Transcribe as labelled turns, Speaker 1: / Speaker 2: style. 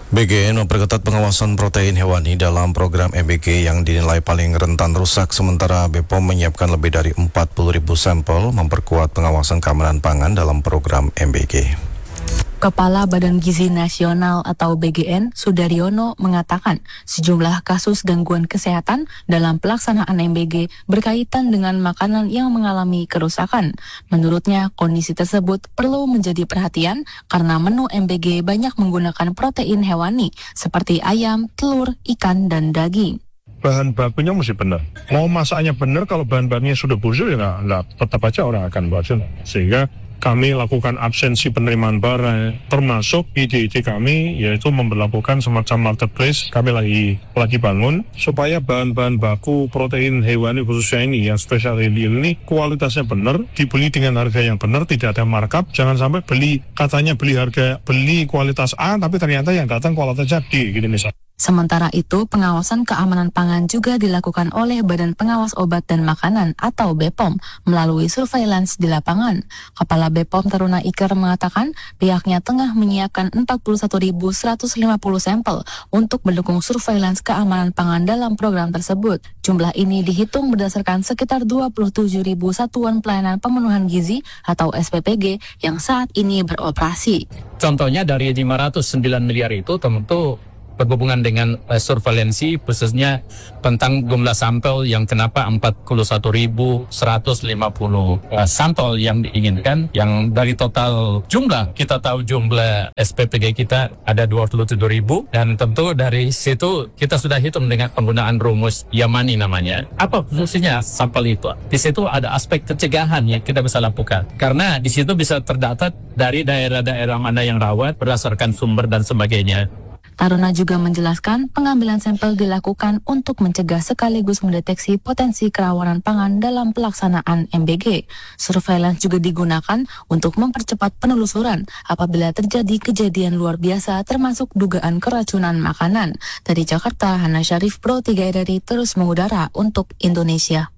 Speaker 1: BGN memperketat pengawasan protein hewani dalam program MBG yang dinilai paling rentan rusak, sementara BPOM menyiapkan lebih dari 40.000 sampel memperkuat pengawasan keamanan pangan dalam program MBG.
Speaker 2: Kepala Badan Gizi Nasional atau BGN, Sudaryono, mengatakan sejumlah kasus gangguan kesehatan dalam pelaksanaan MBG berkaitan dengan makanan yang mengalami kerusakan. Menurutnya, kondisi tersebut perlu menjadi perhatian karena menu MBG banyak menggunakan protein hewani seperti ayam, telur, ikan, dan daging.
Speaker 3: Bahan bakunya mesti benar. Mau masaknya benar, kalau bahan bakunya sudah busuk ya tetap aja orang akan bosan. Sehingga kami lakukan absensi penerimaan barang, termasuk ide-ide kami yaitu memperlakukan semacam marketplace. Kami lagi bangun supaya bahan-bahan baku protein hewani khususnya ini yang spesial ini kualitasnya benar, dibeli dengan harga yang benar, tidak ada markup. Jangan sampai katanya beli kualitas A tapi ternyata yang datang kualitasnya D gitu misalnya.
Speaker 2: Sementara itu, pengawasan keamanan pangan juga dilakukan oleh Badan Pengawas Obat dan Makanan atau BPOM melalui surveillance di lapangan. Kepala BPOM Taruna Iker mengatakan pihaknya tengah menyiapkan 41.150 sampel untuk mendukung surveillance keamanan pangan dalam program tersebut. Jumlah ini dihitung berdasarkan sekitar 27.000 satuan pelayanan pemenuhan gizi atau SPPG yang saat ini beroperasi.
Speaker 4: Contohnya dari 509 miliar itu tentu berhubungan dengan surveilansi, khususnya tentang jumlah sampel yang kenapa 41.150 sampel yang diinginkan, yang dari total jumlah, kita tahu jumlah SPPG kita ada 27.000, dan tentu dari situ kita sudah hitung dengan penggunaan rumus Yamani namanya. Apa fungsinya sampel itu? Di situ ada aspek pencegahan yang kita bisa lakukan, karena di situ bisa terdata dari daerah-daerah mana yang rawat berdasarkan sumber dan sebagainya.
Speaker 2: Taruna juga menjelaskan pengambilan sampel dilakukan untuk mencegah sekaligus mendeteksi potensi kerawanan pangan dalam pelaksanaan MBG. Surveillance juga digunakan untuk mempercepat penelusuran apabila terjadi kejadian luar biasa termasuk dugaan keracunan makanan. Dari Jakarta, Hana Syarif, Pro 3 RRI terus mengudara untuk Indonesia.